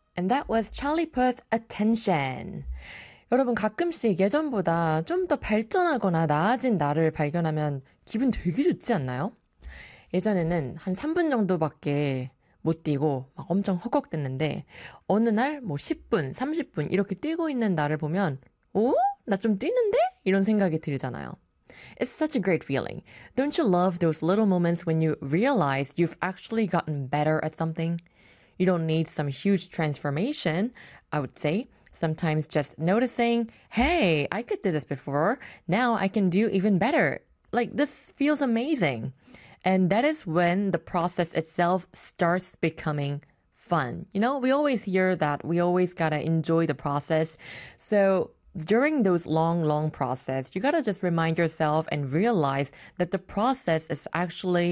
And that was Charlie Puth Attention. 여러분 가끔씩 예전보다 좀 더 발전하거나 나아진 나를 발견하면 기분 되게 좋지 않나요? 예전에는 한 3분 정도밖에 못 뛰고 막 엄청 헉헉댔는데 어느 날 뭐 10분, 30분 이렇게 뛰고 있는 나를 보면 오? 나 좀 뛰는데? 이런 생각이 들잖아요. It's such a great feeling. Don't you love those little moments when you realize you've actually gotten better at something? You don't need some huge transformation, I would say. Sometimes just noticing, hey, I could do this before. Now I can do even better. Like this feels amazing. And that is when the process itself starts becoming fun. You know, we always hear that we always gotta enjoy the process. So during those long process, you gotta just remind yourself and realize that the process is actually